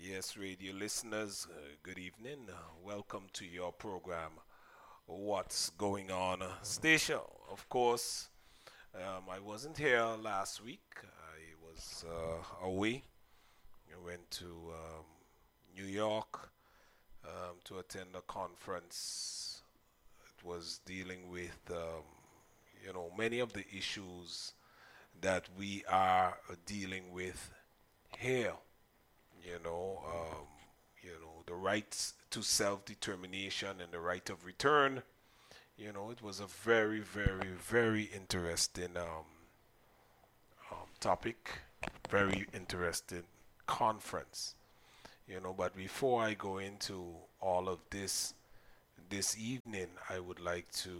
Yes, radio listeners, good evening. Welcome to your program, What's Going On Station. Of course, I wasn't here last week. I was away. I went to New York to attend a conference. It was dealing with, many of the issues that we are dealing with here. you know, um, the rights to self-determination and the right of return. It was a very, very, very interesting topic, very interesting conference. But before I go into all of this evening, I would like to,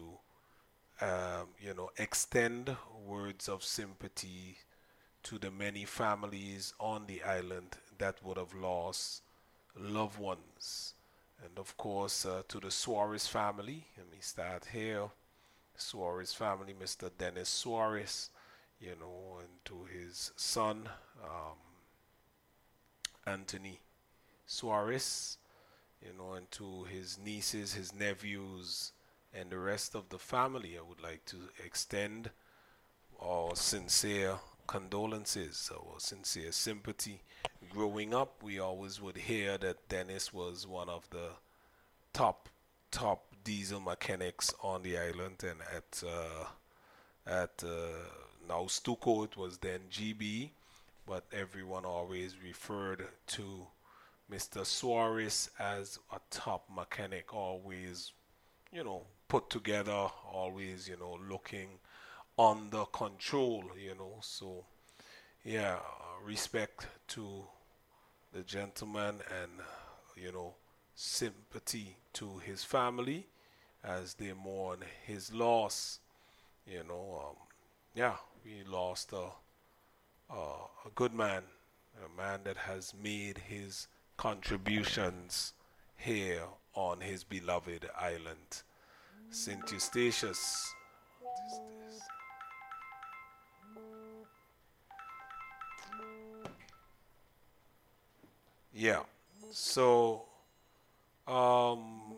extend words of sympathy to the many families on the island that would have lost loved ones. And of course, to the Suarez family, let me start here. Suarez family, Mr. Dennis Suarez, and to his son, Anthony Suarez, and to his nieces, his nephews, and the rest of the family, I would like to extend our sincere condolences, our sincere sympathy. Growing up, we always would hear that Dennis was one of the top diesel mechanics on the island, and at now Stuco it was then GB, but everyone always referred to Mr. Suarez as a top mechanic, always put together, always looking under control. So yeah, respect to the gentleman, and sympathy to his family as they mourn his loss. You know, um, yeah, we lost a good man, a man that has made his contributions here on his beloved island, Saint Eustatius. Yeah. So, um,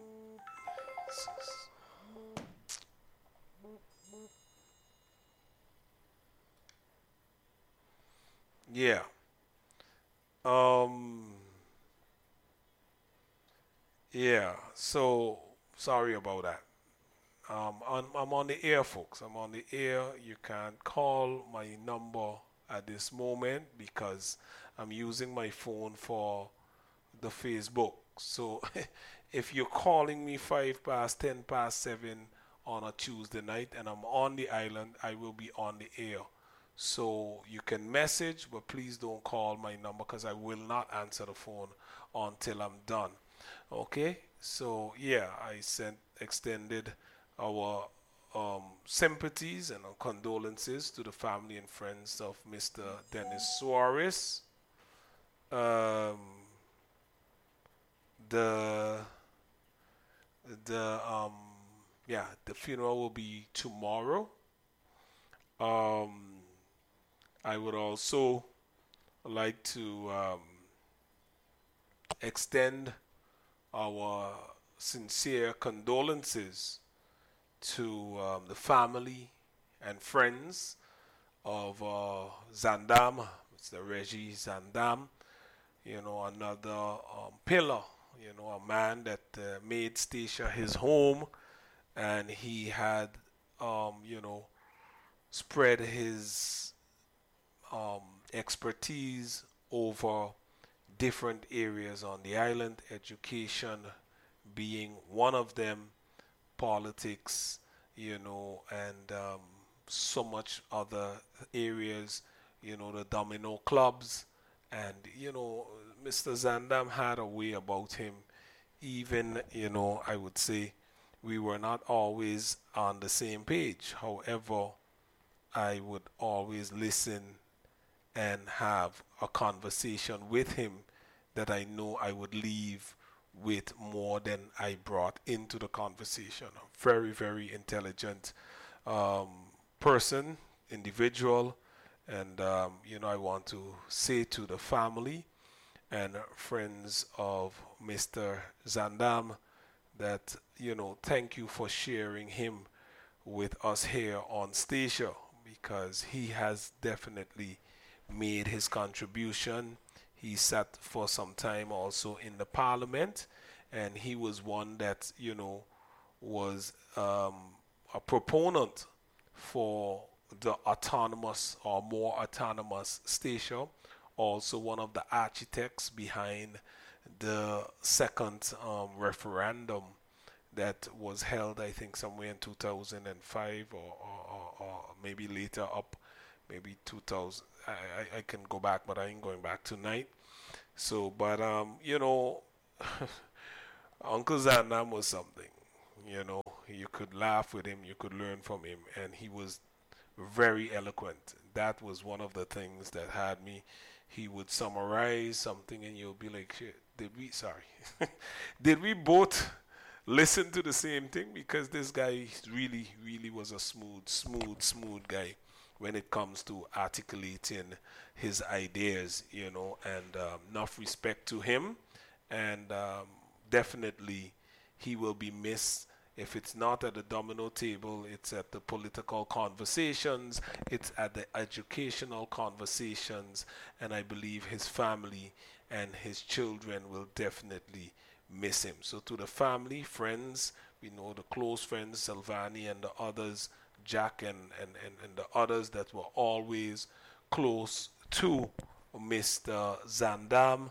yeah. Um, yeah. So, sorry about that. I'm on the air, folks. I'm on the air. You can't call my number at this moment because I'm using my phone for the Facebook. So if you're calling me 5 past, 10 past 7 on a Tuesday night and I'm on the island, I will be on the air. So you can message, but please don't call my number because I will not answer the phone until I'm done. Okay? So yeah, I sent extended our sympathies and our condolences to the family and friends of Mr. Dennis Suarez. Um, the the yeah, the funeral will be tomorrow. Um, I would also like to extend our sincere condolences to the family and friends of Zandam, Mr. Reggie Zandam, another pillar, a man that made Stacia his home, and he had, spread his um, expertise over different areas on the island, education being one of them, politics, and so much other areas, the domino clubs. And, Mr. Zandam had a way about him, even, I would say we were not always on the same page. However, I would always listen and have a conversation with him that I know I would leave with more than I brought into the conversation. A very, very intelligent um, person, individual, and I want to say to the family and friends of Mr. Zandam, that, thank you for sharing him with us here on Stacia, because he has definitely made his contribution. He sat for some time also in the parliament, and he was one that, was a proponent for the autonomous or more autonomous Stacia, also one of the architects behind the second referendum that was held, I think, somewhere in 2005, or maybe later up, maybe 2000. I can go back, but I ain't going back tonight. So, but, Uncle Zandam was something. You could laugh with him, you could learn from him, and he was very eloquent. That was one of the things that had me. He would summarize something, and you'll be like, "Shit, sorry, did we both listen to the same thing?" Because this guy really, really was a smooth guy when it comes to articulating his ideas, and enough respect to him. And definitely, he will be missed. If it's not at the domino table, it's at the political conversations, it's at the educational conversations, and I believe his family and his children will definitely miss him. So, to the family, friends, we know the close friends, Silvani and the others, Jack and the others that were always close to Mr. Zandam,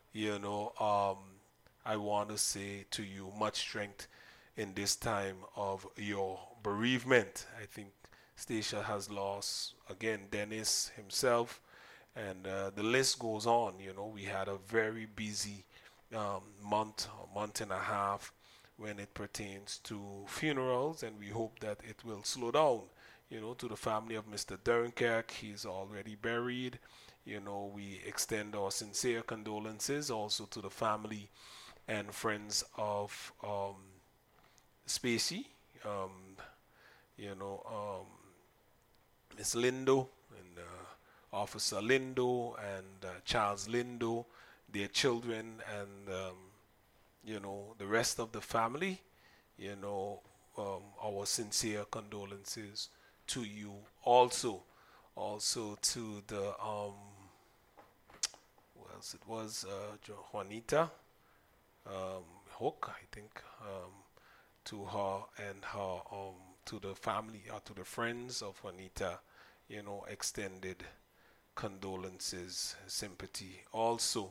I want to say to you, much strength in this time of your bereavement. I think Stacia has lost, again, Dennis himself, and the list goes on. We had a very busy month and a half when it pertains to funerals, and we hope that it will slow down. To the family of Mr. Dunkirk, he's already buried. We extend our sincere condolences also to the family and friends of Spacey, um, Miss Lindo and Officer Lindo and Charles Lindo, their children, and the rest of the family. Our sincere condolences to you also. Also to the who else it was, Juanita Hook, I think. To her and her to the family or to the friends of Juanita, extended condolences, sympathy. Also,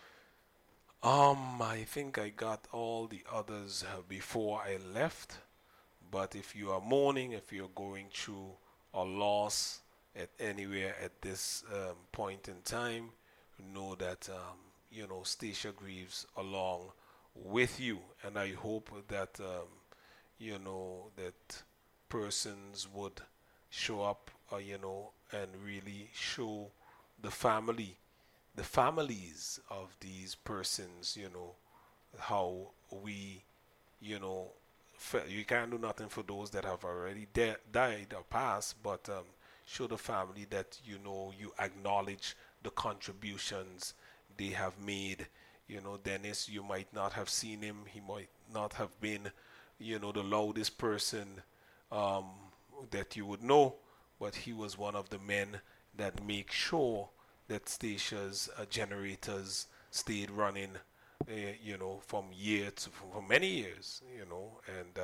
I think I got all the others before I left. But if you are mourning, if you're going through a loss at anywhere at this point in time, know that Stacia grieves along with you, and I hope that that persons would show up, and really show the families of these persons, how we, you know, you can't do nothing for those that have already died or passed, but show the family that you acknowledge the contributions they have made. Dennis, you might not have seen him, he might not have been, the loudest person um, that you would know, but he was one of the men that make sure that Statia's generators stayed running, from for many years, and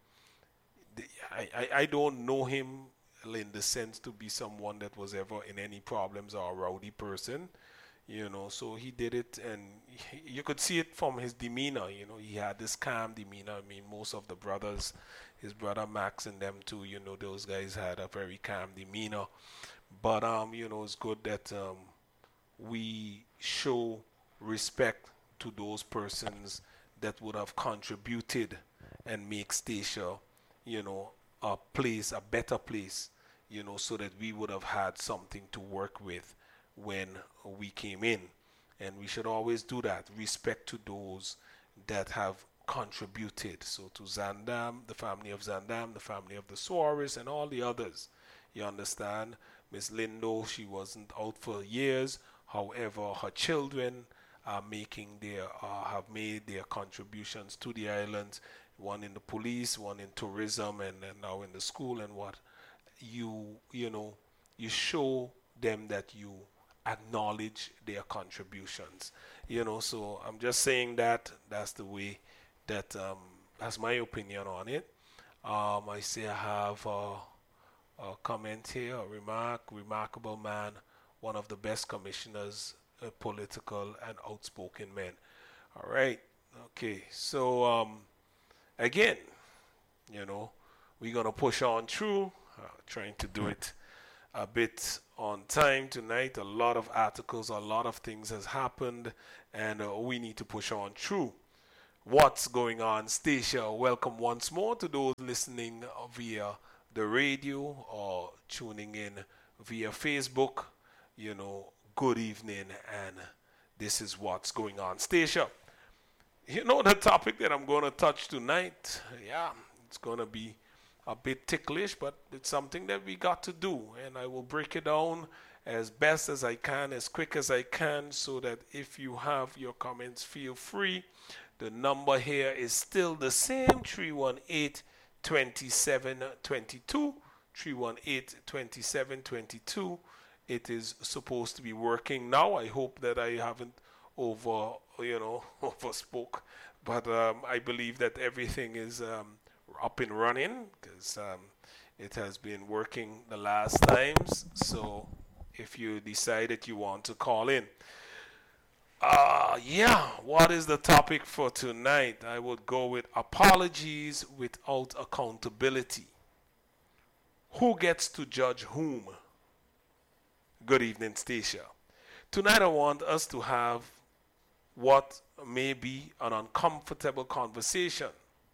I don't know him in the sense to be someone that was ever in any problems or a rowdy person, so he did it, and you could see it from his demeanor. He had this calm demeanor. I mean, most of the brothers, his brother Max and them too, those guys had a very calm demeanor. But it's good that we show respect to those persons that would have contributed and make Stacia, a place, a better place, so that we would have had something to work with when we came in. And we should always do that. Respect to those that have contributed. So to Zandam, the family of Zandam, the family of the Suarez, and all the others. You understand? Miss Lindo, she wasn't out for years. However, her children are making their have made their contributions to the islands. One in the police, one in tourism, and now in the school and what. You you show them that you acknowledge their contributions. So I'm just saying that that's the way that that's my opinion on it. I see I have a comment here, a remarkable man, one of the best commissioners, political and outspoken men. All right, okay, so again, you know, we're gonna push on through, trying to do it a bit on time tonight. A lot of articles, a lot of things has happened, and we need to push on through. What's going on, Stacia? Welcome once more to those listening via the radio or tuning in via Facebook. Good evening, and this is what's going on, Stacia. The topic that I'm going to touch tonight, yeah, it's going to be a bit ticklish, but it's something that we got to do, and I will break it down as best as I can, as quick as I can, so that if you have your comments, feel free. The number here is still the same, 318 2722. 318 2722. It is supposed to be working now. I hope that I haven't overspoke, but I believe that everything is up and running, because it has been working the last times. So if you decide that you want to call in, what is the topic for tonight? I would go with apologies without accountability. Who gets to judge whom? Good evening, Stacia. Tonight I want us to have what may be an uncomfortable conversation,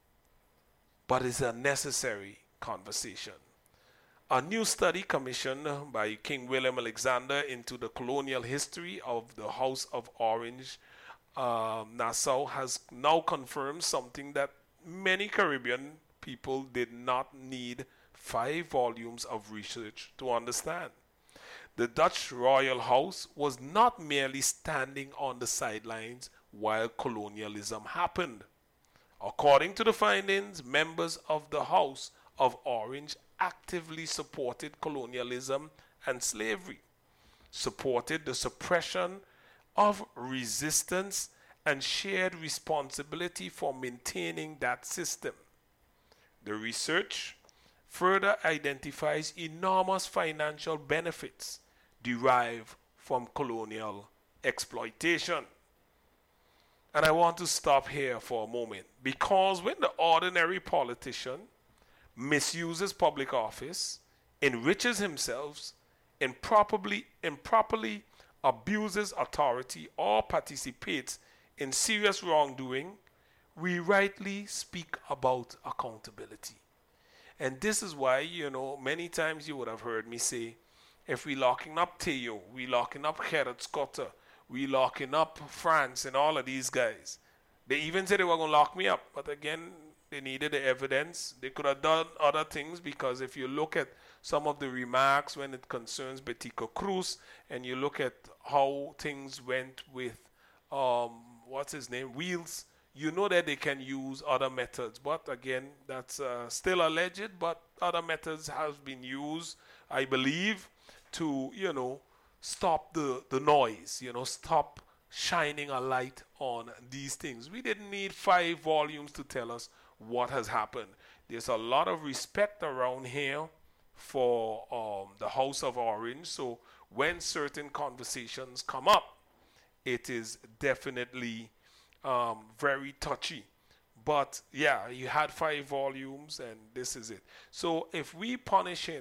but is a necessary conversation. A new study commissioned by King William Alexander into the colonial history of the House of Orange, Nassau, has now confirmed something that many Caribbean people did not need 5 volumes of research to understand. The Dutch royal house was not merely standing on the sidelines while colonialism happened. According to the findings, members of the House of Orange actively supported colonialism and slavery, supported the suppression of resistance, and shared responsibility for maintaining that system. The research further identifies enormous financial benefits derived from colonial exploitation. And I want to stop here for a moment, because when the ordinary politician misuses public office, enriches himself, improperly abuses authority, or participates in serious wrongdoing, we rightly speak about accountability. And this is why, many times you would have heard me say, if we locking up Theo, we locking up Gerrit Scotter, we locking up France and all of these guys. They even said they were going to lock me up, but again, they needed the evidence. They could have done other things, because if you look at some of the remarks when it concerns Betico Cruz, and you look at how things went with, what's his name, Wheels, you know that they can use other methods. But again, that's still alleged, but other methods have been used, I believe, to, stop the noise, stop shining a light on these things. We didn't need 5 volumes to tell us what has happened. There's a lot of respect around here for the House of Orange. So when certain conversations come up, it is definitely very touchy. But yeah, you had 5 volumes, and this is it. So if we punishing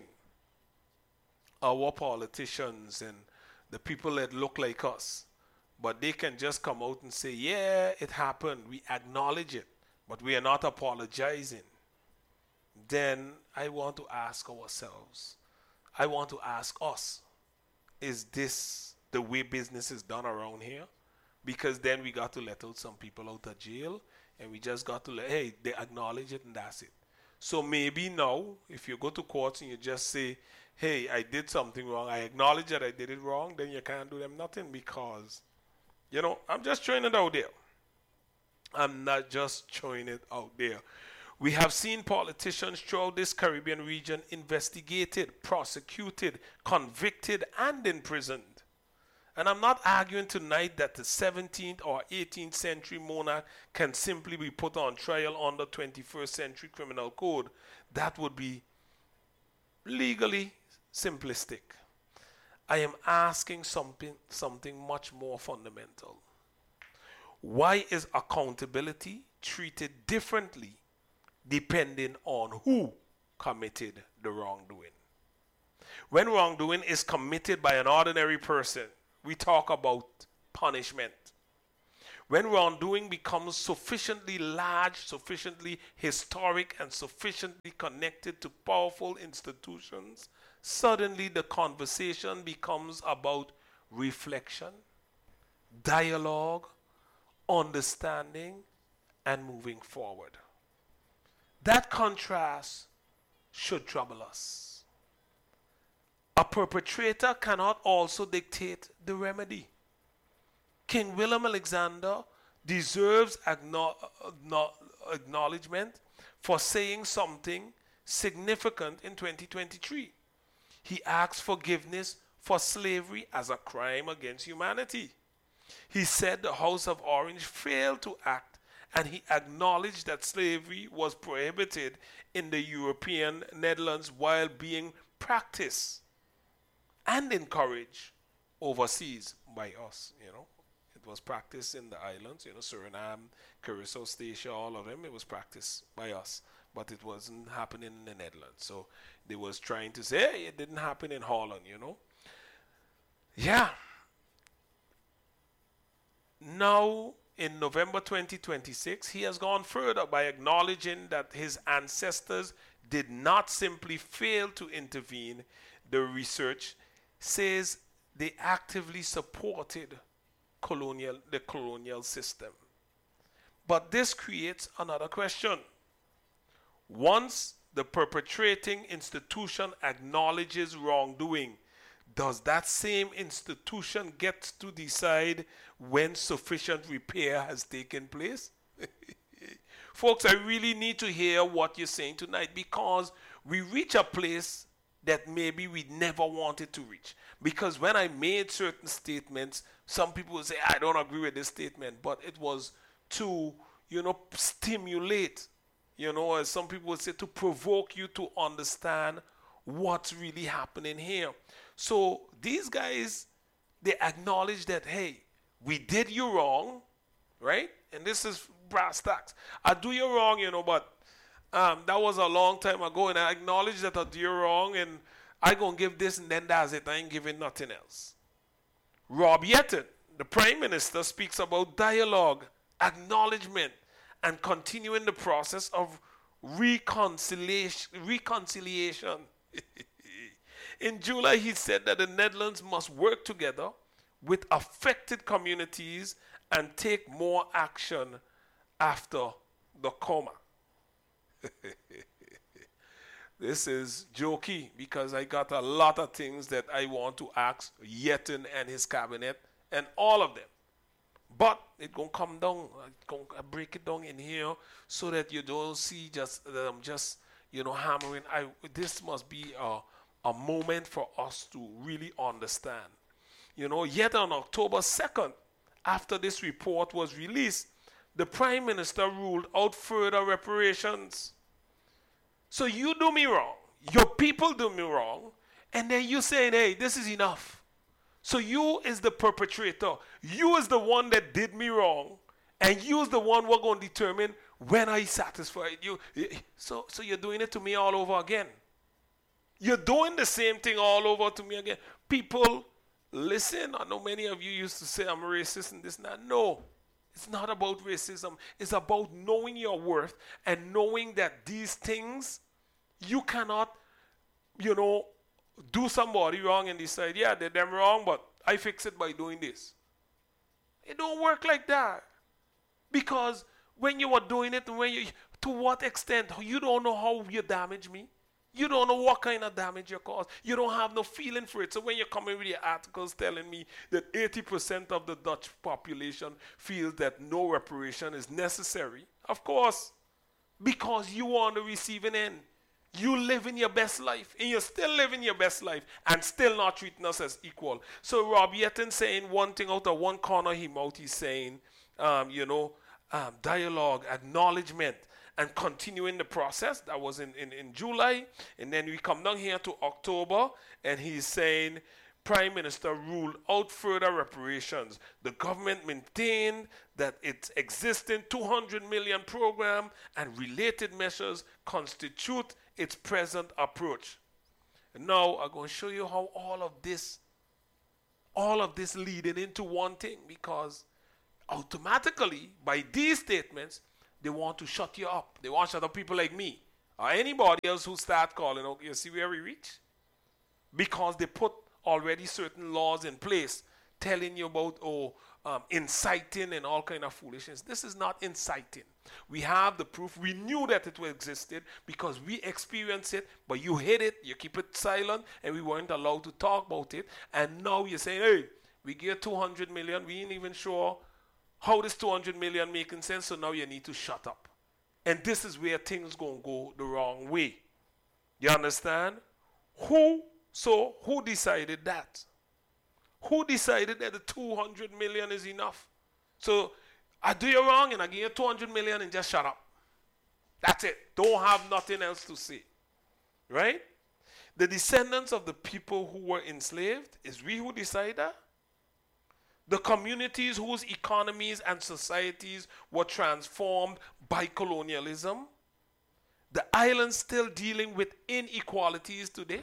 our politicians and the people that look like us, but they can just come out and say, yeah, it happened, we acknowledge it, but we are not apologizing, then I want to ask ourselves, I want to ask us, is this the way business is done around here? Because then we got to let out some people out of jail, and we just got to hey, they acknowledge it, and that's it. So maybe now, if you go to court and you just say, hey, I did something wrong, I acknowledge that I did it wrong, then you can't do them nothing, because I'm just throwing it out there. I'm not just throwing it out there. We have seen politicians throughout this Caribbean region investigated, prosecuted, convicted, and imprisoned. And I'm not arguing tonight that the 17th or 18th century monarch can simply be put on trial under 21st century criminal code. That would be legally simplistic. I am asking something much more fundamental. Why is accountability treated differently depending on who committed the wrongdoing? When wrongdoing is committed by an ordinary person, we talk about punishment. When wrongdoing becomes sufficiently large, sufficiently historic, and sufficiently connected to powerful institutions, suddenly the conversation becomes about reflection, dialogue, understanding, and moving forward. That contrast should trouble us. A perpetrator cannot also dictate the remedy. King Willem Alexander deserves acknowledgement for saying something significant in 2023. He asked forgiveness for slavery as a crime against humanity. He said the House of Orange failed to act, and he acknowledged that slavery was prohibited in the European Netherlands while being practiced and encouraged overseas by us. It was practiced in the islands, Suriname, Curacao, Statia, all of them. It was practiced by us, but it wasn't happening in the Netherlands. So they was trying to say, hey, it didn't happen in Holland. Yeah. Now, in November 2026, he has gone further by acknowledging that his ancestors did not simply fail to intervene. The research says they actively supported the colonial system. But this creates another question. Once the perpetrating institution acknowledges wrongdoing, does that same institution get to decide when sufficient repair has taken place? Folks, I really need to hear what you're saying tonight, because we reach a place that maybe we never wanted to reach. Because when I made certain statements, some people would say, I don't agree with this statement, but it was to, stimulate, as some people would say, to provoke you to understand what's really happening here. So these guys, they acknowledge that, hey, we did you wrong, right? And this is brass tacks. I do you wrong, but that was a long time ago, and I acknowledge that I do you wrong, and I gonna give this, and then that's it. I ain't giving nothing else. Rob Yetton, the Prime Minister, speaks about dialogue, acknowledgement, and continuing the process of reconciliation. In July, he said that the Netherlands must work together with affected communities and take more action after the coma. This is jokey, because I got a lot of things that I want to ask Yetton and his cabinet and all of them. But it's going to come down. I break it down in here so that you don't see just hammering. This must be a moment for us to really understand. Yet on October 2nd, after this report was released, the Prime Minister ruled out further reparations. So you do me wrong, your people do me wrong, and then you saying, hey, this is enough. So you is the perpetrator. You is the one that did me wrong, and you is the one who are going to determine when I satisfy you. So you're doing it to me all over again. You're doing the same thing all over to me again. People, listen, I know many of you used to say I'm racist and this and that. No, it's not about racism. It's about knowing your worth and knowing that these things, you cannot, do somebody wrong and decide, yeah, they're them wrong, but I fix it by doing this. It don't work like that. Because when you are doing it, to what extent, you don't know how you damage me. You don't know what kind of damage you cause. You don't have no feeling for it. So when you come in with your articles telling me that 80% of the Dutch population feels that no reparation is necessary, of course, because you are on the receiving end. You living your best life, and you're still living your best life, and still not treating us as equal. So Rob Yetton saying one thing out of one corner of his mouth, he's saying, dialogue, acknowledgement, and continuing the process. That was in July. And then we come down here to October, and he's saying, Prime Minister ruled out further reparations. The government maintained that its existing 200 million program and related measures constitute its present approach. And now I'm going to show you how all of this leading into one thing, because automatically by these statements they want to shut you up. They want to shut up people like me or anybody else who start calling. Okay, you see where we reach? Because they put already certain laws in place telling you about inciting and all kind of foolishness. This is not inciting. We have the proof. We knew that it existed because we experienced it, but you hid it, you keep it silent, and we weren't allowed to talk about it. And now you're saying, hey, we get 200 million. We ain't even sure how this 200 million making sense, so now you need to shut up. And this is where things gonna go the wrong way. You understand? Who decided that? Who decided that the 200 million is enough? So I do you wrong and I give you 200 million and just shut up. That's it. Don't have nothing else to say. Right? The descendants of the people who were enslaved, is we who decide that? The communities whose economies and societies were transformed by colonialism? The islands still dealing with inequalities today?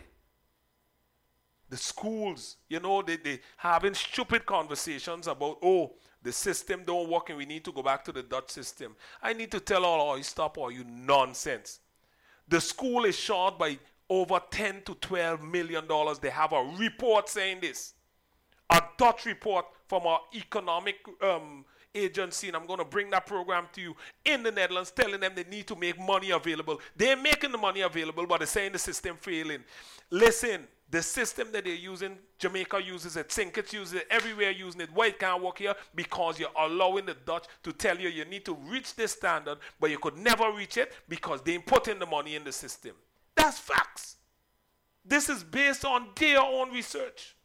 The schools, they having stupid conversations about, the system don't work and we need to go back to the Dutch system. I need to tell all you stop all you nonsense. The school is short by over 10 to 12 million dollars. They have a report saying this. A Dutch report from our economic agency, and I'm going to bring that program to you in the Netherlands, telling them they need to make money available. They're making the money available, but they're saying the system failing. Listen, the system that they're using, Jamaica uses it, St. Kitts uses it, everywhere using it. Why it can't work here? Because you're allowing the Dutch to tell you need to reach this standard, but you could never reach it because they ain't putting the money in the system. That's facts. This is based on their own research.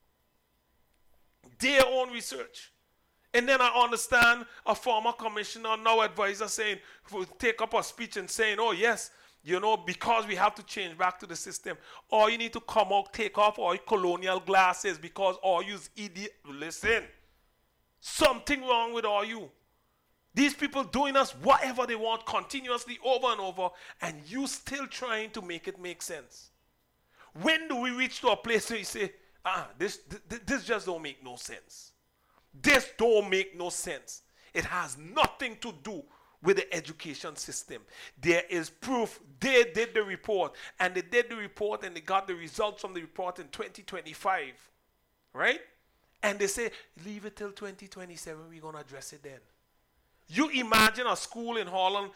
Their own research. And then I understand a former commissioner, now advisor, saying, take up a speech and saying, oh yes, because we have to change back to the system. Or you need to come out, take off all your colonial glasses because all you's idiot. Listen, something wrong with all you. These people doing us whatever they want continuously over and over, and you still trying to make it make sense. When do we reach to a place where you say, this just don't make no sense. This don't make no sense. It has nothing to do with the education system. There is proof. They did the report, and they did the report, and they got the results from the report in 2025, right? And they say, leave it till 2027, we're going to address it then. You imagine a school in Holland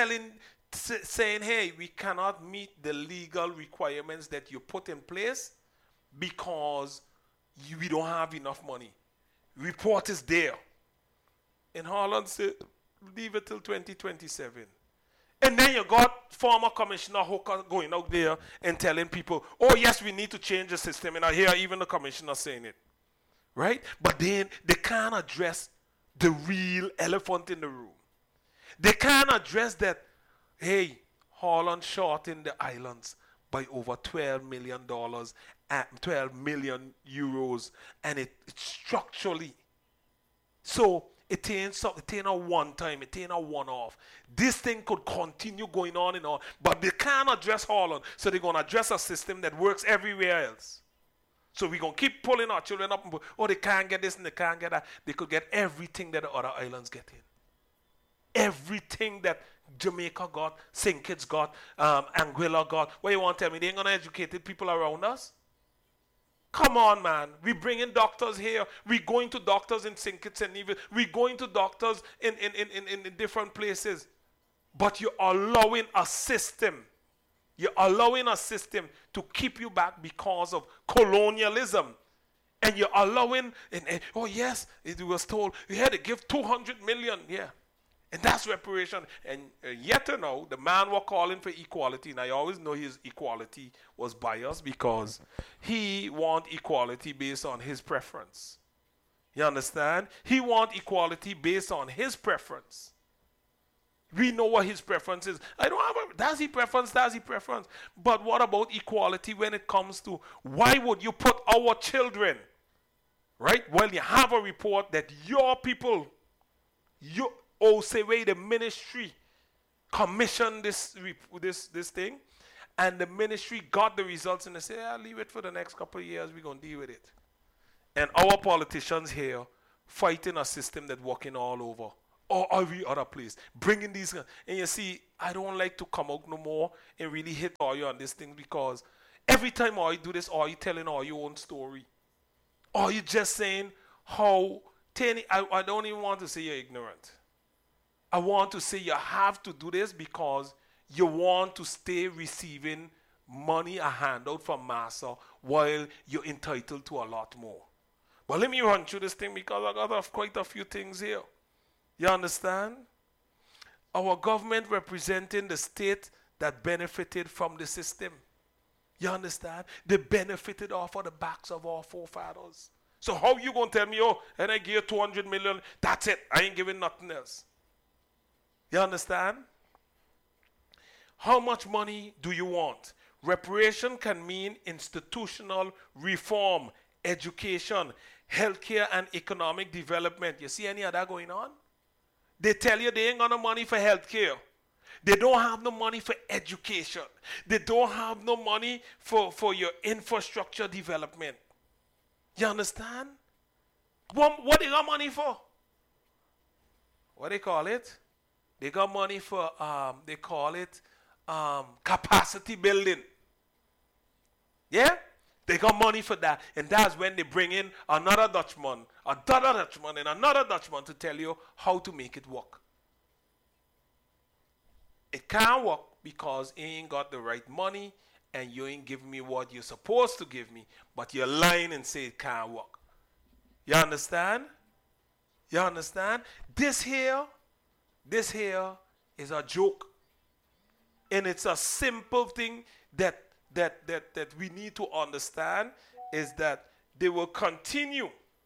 saying, hey, we cannot meet the legal requirements that you put in place because we don't have enough money. Report is there. In Holland, say, leave it till 2027. And then you got former Commissioner Hooker going out there and telling people, oh yes, we need to change the system. And I hear even the commissioner saying it. Right? But then they can't address the real elephant in the room. They can't address that, hey, Holland shortened the islands by over $12 million, 12 million euros, and it structurally. So it ain't a one time, it ain't a one-off. This thing could continue going on and on, but they can't address Holland, so they're going to address a system that works everywhere else. So we're going to keep pulling our children up, and they can't get this and they can't get that. They could get everything that the other islands get in. Everything that Jamaica got, St. Kitts got, Anguilla got. What you want to tell me? They ain't going to educate the people around us? Come on, man. We bring in doctors here. We going to doctors in St. Kitts and Nevis. We going to doctors in different places. But you're allowing a system You're allowing a system to keep you back because of colonialism. And you're allowing, oh yes, it was told you had to give 200 million, yeah. And that's reparation. And yet now, the man was calling for equality. And I always know his equality was biased because he want equality based on his preference. You understand? He want equality based on his preference. We know what his preference is. I don't have a, that's his preference, that's his preference. But what about equality when it comes to why would you put our children, right? Well, you have a report that your people, the ministry commissioned this thing, and the ministry got the results, and they say, "I'll leave it for the next couple of years. We're gonna deal with it." And our politicians here fighting a system that's working all over, or every other place, bringing these. And you see, I don't like to come out no more and really hit all you on this thing because every time all you do this, all you telling all your own story, or you just saying how tiny. I don't even want to say you're ignorant. I want to say you have to do this because you want to stay receiving money, a handout from Massa, while you're entitled to a lot more. But let me run through this thing because I got quite a few things here. You understand? Our government representing the state that benefited from the system. You understand? They benefited off of the backs of our forefathers. So how you going to tell me, oh, and I give you 200 million, that's it, I ain't giving nothing else. You understand? How much money do you want? Reparation can mean institutional reform, education, healthcare, and economic development. You see any of that going on? They tell you they ain't got no money for healthcare. They don't have no money for education. They don't have no money for your infrastructure development. You understand? What they got money for? What they call it? They got money for, they call it capacity building. Yeah? They got money for that. And that's when they bring in another Dutchman, and another Dutchman to tell you how to make it work. It can't work because you ain't got the right money and you ain't giving me what you're supposed to give me. But you're lying and say it can't work. You understand? You understand? This here is a joke. And it's a simple thing that we need to understand is that they will continue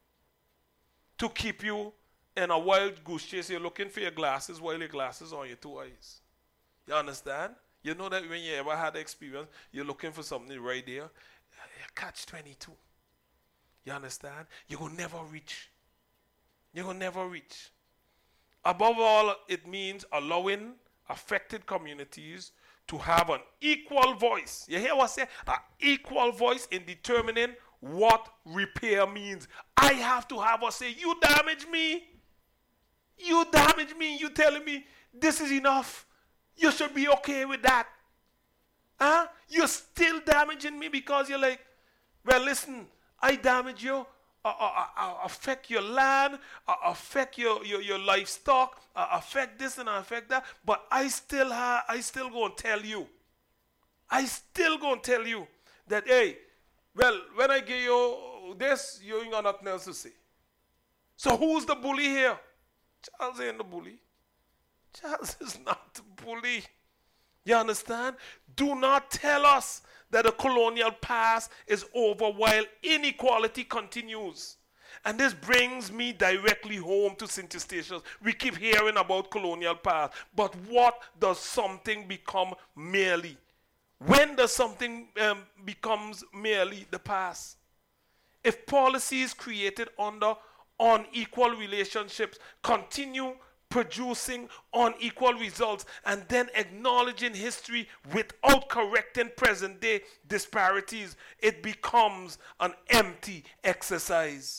to keep you in a wild goose chase. You're looking for your glasses while your glasses are on your two eyes. You understand? You know that when you ever had the experience, you're looking for something right there. Catch 22. You understand? You're going to never reach. You're going to never reach. Above all, it means allowing affected communities to have an equal voice. You hear what I say? An equal voice in determining what repair means. I have to have a say. You damage me. You damage me. You telling me this is enough. You should be okay with that. Huh? You're still damaging me because you're like, well, listen, I damage you. Affect your land, affect your livestock, affect this and affect that. But I still gonna tell you. I still gonna tell you that, hey, well, when I give you this, you ain't got nothing else to say. So who's the bully here? Charles ain't the bully. Charles is not the bully. You understand? Do not tell us that the colonial past is over while inequality continues. And this brings me directly home to St. Eustatius. We keep hearing about colonial past, but what does something become merely? When does something becomes merely the past? If policies created under unequal relationships continue producing unequal results and then acknowledging history without correcting present day disparities, it becomes an empty exercise.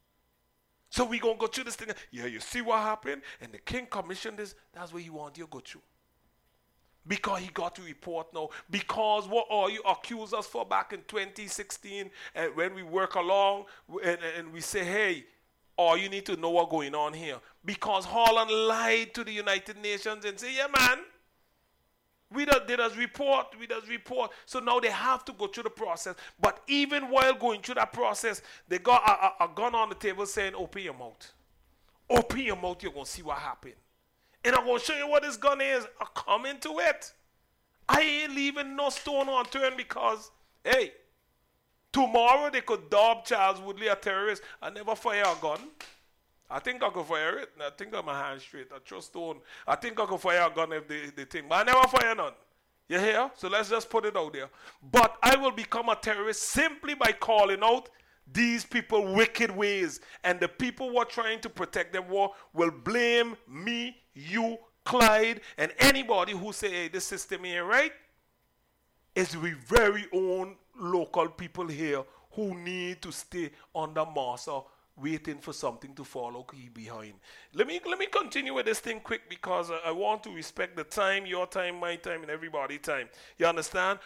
So we're going to go through this thing. Yeah, you see what happened? And the king commissioned this. That's what he wanted you to go through. Because he got to report now. Because what are you accused us for back in 2016 when we work along and we say, hey, or you need to know what's going on here. Because Holland lied to the United Nations and say, yeah, man, They does report. So now they have to go through the process. But even while going through that process, they got a gun on the table saying, open your mouth. Open your mouth, you're going to see what happens. And I'm going to show you what this gun is. I come into it. I ain't leaving no stone unturned because, hey, tomorrow they could dub Charles Woodley a terrorist. I never fire a gun. I think I could fire it. I think I'm a hand straight. I trust stone. I think I could fire a gun if they think. But I never fire none. You hear? So let's just put it out there. But I will become a terrorist simply by calling out these people wicked ways. And the people who are trying to protect them will blame me, you, Clyde, and anybody who say, hey, this system ain't right. It's we very own local people here who need to stay under Martha waiting for something to follow behind. Let me continue with this thing quick because I want to respect the time, your time, my time, and everybody's time. You understand?